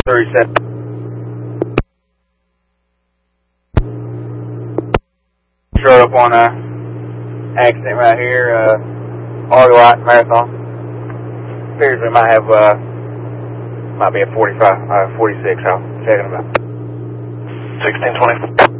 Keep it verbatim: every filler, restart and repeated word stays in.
thirty-seven. Showed up on a accident right here, uh, Argolite Marathon. Appears we might have, uh, might be a forty-five, uh, forty-six. I'll check them out. sixteen twenty.